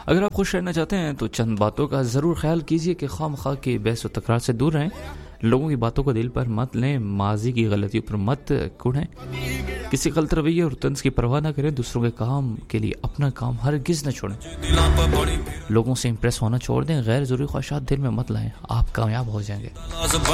अगर आप खुश रहना चाहते हैं तो चंद बातों का ज़रूर ख्याल कीजिए कि खामखा की बहस व तकरार से दूर रहें, लोगों की बातों को दिल पर मत लें, माजी की गलतियों पर मत कुढ़ें, किसी गलत रवैये और तंज की परवाह ना करें, दूसरों के काम के लिए अपना काम हरगिज़ न छोड़ें, लोगों से इंप्रेस होना छोड़ दें, गैर ज़रूरी ख्वाहिशात दिल में मत लाएं, आप कामयाब हो जाएंगे।